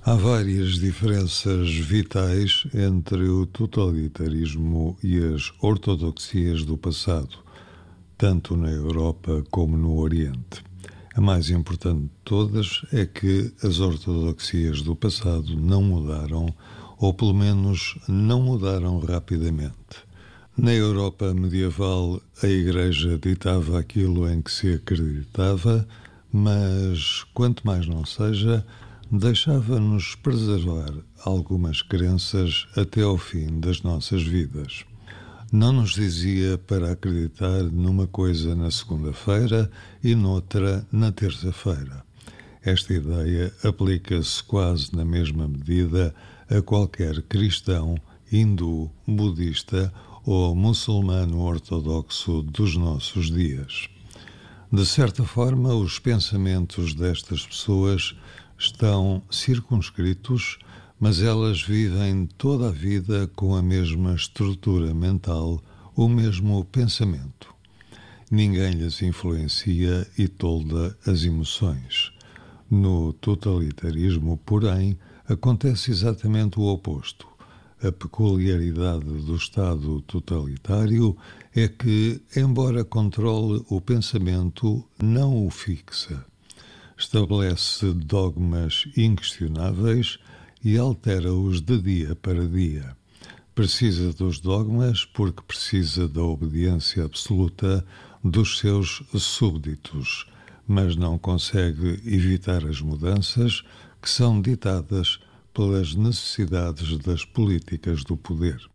Há várias diferenças vitais entre o totalitarismo e as ortodoxias do passado, tanto na Europa como no Oriente. A mais importante de todas é que as ortodoxias do passado não mudaram, ou pelo menos não mudaram rapidamente. Na Europa medieval, a Igreja ditava aquilo em que se acreditava, mas, quanto mais não seja, deixava-nos preservar algumas crenças até ao fim das nossas vidas. Não nos dizia para acreditar numa coisa na segunda-feira e noutra na terça-feira. Esta ideia aplica-se quase na mesma medida a qualquer cristão, hindu, budista ou muçulmano ortodoxo dos nossos dias. De certa forma, os pensamentos destas pessoas estão circunscritos, mas elas vivem toda a vida com a mesma estrutura mental, o mesmo pensamento. Ninguém lhes influencia e tolda as emoções. No totalitarismo, porém, acontece exatamente o oposto. A peculiaridade do Estado totalitário é que, embora controle o pensamento, não o fixa. Estabelece dogmas inquestionáveis e altera-os de dia para dia. Precisa dos dogmas porque precisa da obediência absoluta dos seus súbditos, mas não consegue evitar as mudanças que são ditadas pelas necessidades das políticas do poder.